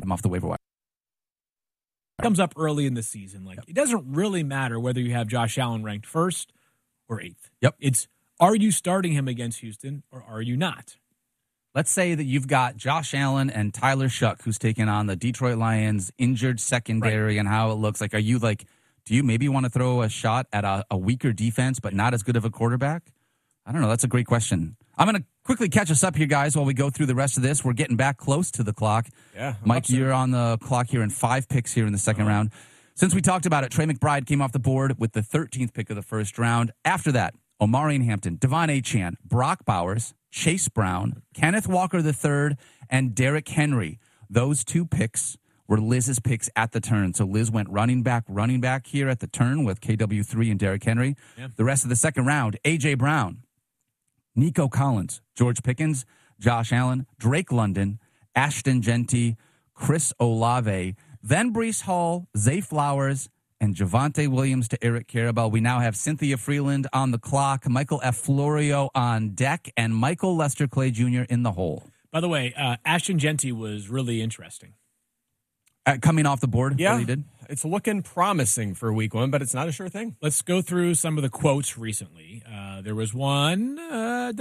him off the waiver wire. Comes up early in the season. It doesn't really matter whether you have Josh Allen ranked first or eighth. Yep. It's, are you starting him against Houston or are you not? Let's say that you've got Josh Allen and Tyler Shuck, who's taking on the Detroit Lions injured secondary, and how it looks. Are you do you maybe want to throw a shot at a weaker defense but not as good of a quarterback? I don't know. That's a great question. I'm going to quickly catch us up here, guys, while we go through the rest of this. We're getting back close to the clock. Yeah, Mike, you're on the clock here in 5 picks here in the second round. Since we talked about it, Trey McBride came off the board with the 13th pick of the first round. After that, Omarion Hampton, Devon Achane, Brock Bowers, Chase Brown, Kenneth Walker III, and Derrick Henry. Those 2 picks were Liz's picks at the turn. So Liz went running back here at the turn with KW3 and Derrick Henry. Yeah. The rest of the second round, A.J. Brown, Nico Collins, George Pickens, Josh Allen, Drake London, Ashton Genty, Chris Olave, then Breece Hall, Zay Flowers, and Javonte Williams to Eric Karabell. We now have Cynthia Freeland on the clock, Michael F. Florio on deck, and Michael Lester Clay Jr. in the hole. By the way, Ashton Genty was really interesting. Coming off the board, yeah, what he did? It's looking promising for week 1, but it's not a sure thing. Let's go through some of the quotes recently. There was one. I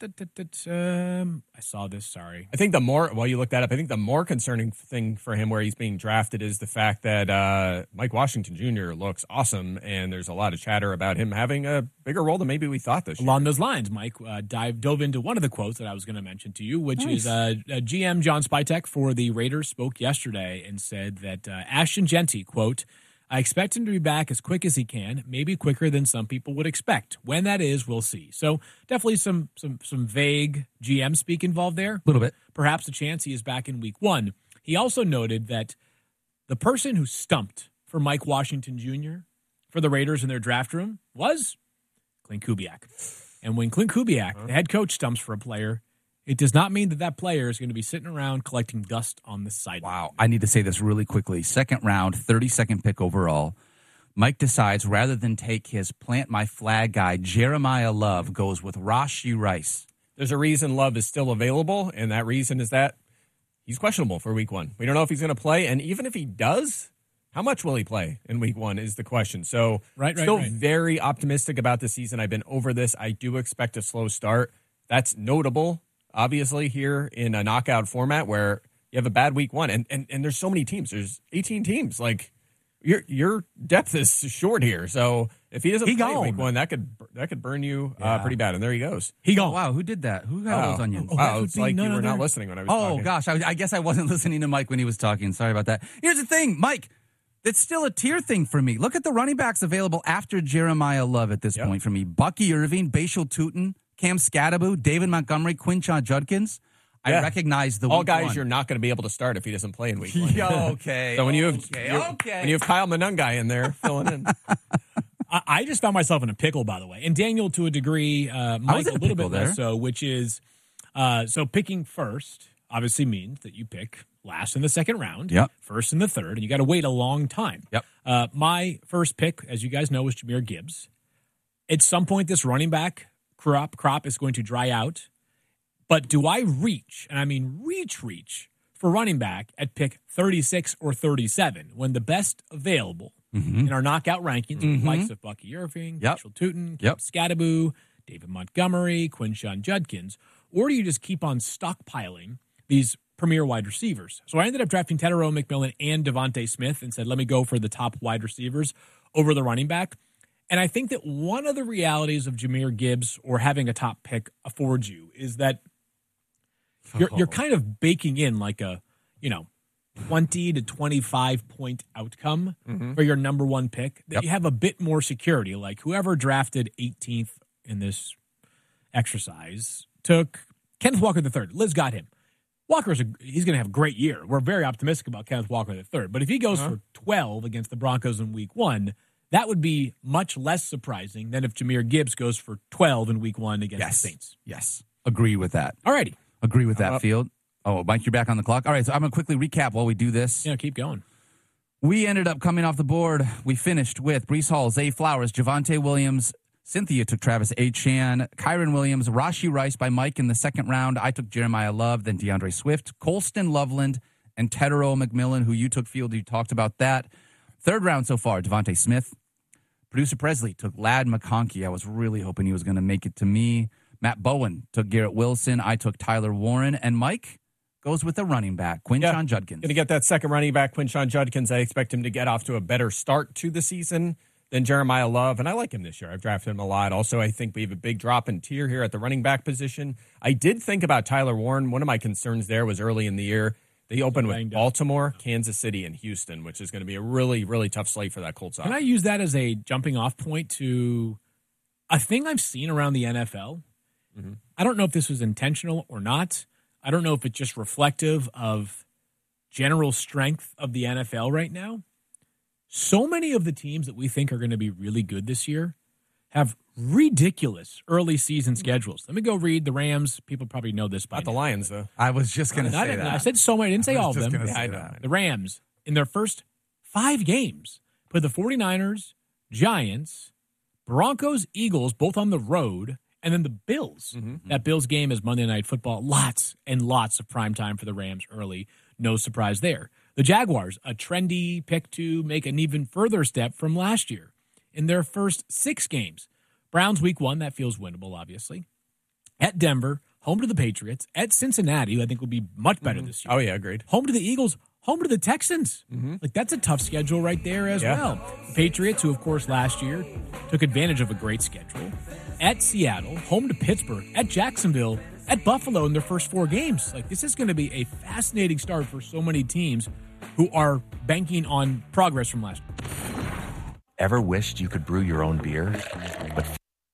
saw this, sorry. I think while you look that up, I think the more concerning thing for him where he's being drafted is the fact that Mike Washington Jr. looks awesome, and there's a lot of chatter about him having a bigger role than maybe we thought this year. Along those lines, Mike dove into one of the quotes that I was going to mention to you, which is GM John Spytek for the Raiders spoke yesterday and said that Ashton Genty, quote, I expect him to be back as quick as he can, maybe quicker than some people would expect. When that is, we'll see. So definitely some vague GM speak involved there. A little bit. Perhaps a chance he is back in week 1. He also noted that the person who stumped for Mike Washington Jr. for the Raiders in their draft room was Clint Kubiak. And when Clint Kubiak, the head coach, stumps for a player, it does not mean that player is going to be sitting around collecting dust on the sideline. Wow. I need to say this really quickly. Second round, 32nd pick overall. Mike decides rather than take his plant my flag guy, Jeremiah Love, goes with Rashee Rice. There's a reason Love is still available, and that reason is that he's questionable for week 1. We don't know if he's going to play, and even if he does, how much will he play in week 1 is the question. So still very optimistic about the season. I've been over this. I do expect a slow start. That's notable. Obviously, here in a knockout format where you have a bad week 1, and there's so many teams. There's 18 teams. Your depth is short here. So if he doesn't play week 1, that could burn you pretty bad. And there he goes. He gone. Wow, who did that? Who got all those onions? It's like you were not listening when I was talking. Oh, gosh. I guess I wasn't listening to Mike when he was talking. Sorry about that. Here's the thing, Mike. It's still a tier thing for me. Look at the running backs available after Jeremiah Love at this point for me. Bucky Irving, Bashal Tutin, Cam Scadaboo, David Montgomery, Quinshon Judkins. I recognize the all guys 1. You're not going to be able to start if he doesn't play in week 1. Okay. So when you have when you have Kyle Monungai in there filling in. I just found myself in a pickle, by the way, and Daniel to a degree, Mike a little bit less so, which is so picking first obviously means that you pick last in the second round, first in the third, and you got to wait a long time. My first pick, as you guys know, was Jahmyr Gibbs. At some point, this running back crop is going to dry out. But do I reach, and I mean reach for running back at pick 36 or 37 when the best available in our knockout rankings, with the likes of Bucky Irving, Mitchell Tutin, Scadaboo, David Montgomery, Quinshon Judkins, or do you just keep on stockpiling these premier wide receivers? So I ended up drafting Tedero McMillan and Devontae Smith and said, let me go for the top wide receivers over the running back. And I think that one of the realities of Jahmyr Gibbs or having a top pick affords you is that you're kind of baking in like a, 20 to 25 point outcome for your number 1 pick that you have a bit more security. Like whoever drafted 18th in this exercise took Kenneth Walker III. Liz got him. He's going to have a great year. We're very optimistic about Kenneth Walker III. But if he goes for 12 against the Broncos in week 1, that would be much less surprising than if Jahmyr Gibbs goes for 12 in week 1 against the Saints. Yes. Agree with that. All righty. Agree with that, Field. Oh, Mike, you're back on the clock. All right, so I'm going to quickly recap while we do this. Yeah, keep going. We ended up coming off the board. We finished with Breece Hall, Zay Flowers, Javonte Williams. Cynthia took Travis Achane, Kyron Williams, Rashee Rice by Mike in the second round. I took Jeremiah Love, then DeAndre Swift, Colston Loveland, and Tetero McMillan, who you took field. You talked about that. Third round so far, Devontae Smith. Producer Presley took Ladd McConkey. I was really hoping he was going to make it to me. Matt Bowen took Garrett Wilson. I took Tyler Warren. And Mike goes with the running back, Quinshon Judkins. Going to get that second running back, Quinshon Judkins. I expect him to get off to a better start to the season than Jeremiah Love, and I like him this year. I've drafted him a lot. Also, I think we have a big drop in tier here at the running back position. I did think about Tyler Warren. One of my concerns there was early in the year. They opened with Baltimore, Kansas City, and Houston, which is going to be a really, really tough slate for that Colts offense. Can I use that as a jumping off point to a thing I've seen around the NFL? Mm-hmm. I don't know if this was intentional or not. I don't know if it's just reflective of general strength of the NFL right now. So many of the teams that we think are going to be really good this year have ridiculous early season schedules. Let me go read the Rams. People probably know this by now. Not the Lions, though. I was just going to say that. I said so many. I didn't say all of them. The Rams, in their first 5 games, played the 49ers, Giants, Broncos, Eagles, both on the road, and then the Bills. Mm-hmm. That Bills game is Monday Night Football. Lots and lots of prime time for the Rams early. No surprise there. The Jaguars, a trendy pick to make an even further step from last year. In their first 6 games, Browns week 1, that feels winnable, obviously. At Denver, home to the Patriots. At Cincinnati, who I think will be much better this year. Oh, yeah, agreed. Home to the Eagles. Home to the Texans. Mm-hmm. Like, that's a tough schedule right there as well. The Patriots, who, of course, last year took advantage of a great schedule. At Seattle, home to Pittsburgh. At Jacksonville. At Buffalo in their first 4 games. Like, this is going to be a fascinating start for so many teams who are banking on progress from last year. Ever wished you could brew your own beer, but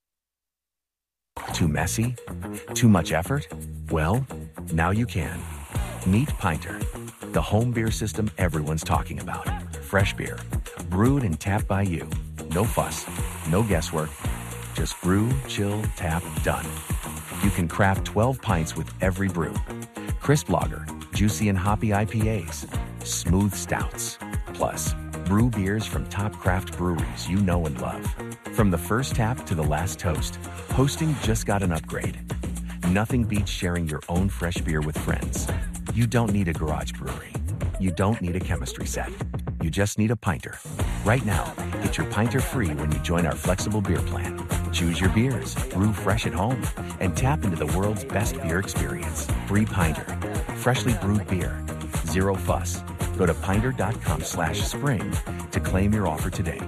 too messy? Too much effort? Well, now you can. Meet Pinter, the home beer system everyone's talking about. Fresh beer, brewed and tapped by you. No fuss, no guesswork. Just brew, chill, tap, done. You can craft 12 pints with every brew. Crisp lager, juicy and hoppy IPAs, smooth stouts. Plus, brew beers from top craft breweries you know and love. From the first tap to the last toast, hosting just got an upgrade. Nothing beats sharing your own fresh beer with friends. You don't need a garage brewery. You don't need a chemistry set. You just need a Pinter. Right now, get your Pinter free when you join our flexible beer plan. Choose your beers, brew fresh at home, and tap into the world's best beer experience. Free Pinter. Freshly brewed beer. Zero fuss. Go to pinter.com/spring to claim your offer today.